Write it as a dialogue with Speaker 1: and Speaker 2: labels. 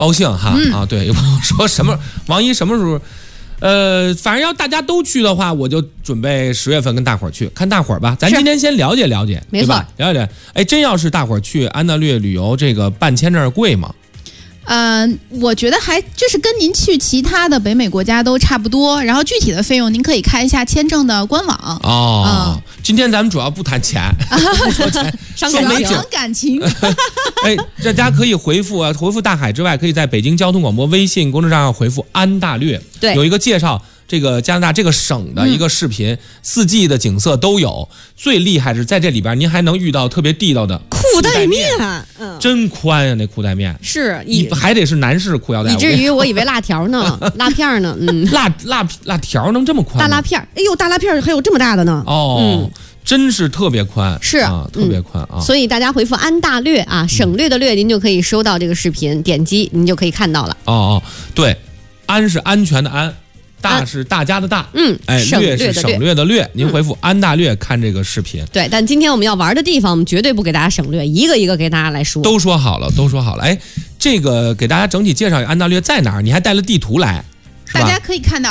Speaker 1: 高兴哈、啊！对，有朋友说什么王一什么时候？反正要大家都去的话，我就准备10月份跟大伙儿去看大伙儿吧。咱今天先了解了解，
Speaker 2: 没错，
Speaker 1: 了解。哎，真要是大伙儿去安大略旅游，这个办签证贵吗？
Speaker 3: 我觉得还就是跟您去其他的北美国家都差不多，然后具体的费用您可以看一下签证的官网。
Speaker 1: 今天咱们主要不谈钱，不说钱，
Speaker 2: 伤
Speaker 3: 感情。
Speaker 1: 哎，大家可以回复回复大海之外，可以在北京交通广播微信公众账号回复安大略，
Speaker 2: 对，
Speaker 1: 有一个介绍这个加拿大这个省的一个视频，4季的景色都有。最厉害是在这里边，您还能遇到特别地道的
Speaker 2: 裤带面，
Speaker 1: 真宽呀，那裤带面
Speaker 2: 是
Speaker 1: 还得是男士裤腰带，
Speaker 2: 以至于我以为辣条呢，辣片呢，
Speaker 1: 辣条能这么宽吗？
Speaker 2: 大辣片，哎呦，大辣片还有这么大的呢，
Speaker 1: 真是特别宽，
Speaker 2: 是
Speaker 1: 啊，特别宽啊！
Speaker 2: 所以大家回复安大略啊，省略的略，您就可以收到这个视频，点击您就可以看到了。
Speaker 1: 对，安是安全的安。大是大家的大，略是省略的略。您回复安大略看这个视频。
Speaker 2: 对，但今天我们要玩的地方，我们绝对不给大家省略，一个一个给大家来说。
Speaker 1: 都说好了。哎，这个给大家整体介绍安大略在哪儿？你还带了地图来，
Speaker 3: 大家可以看到。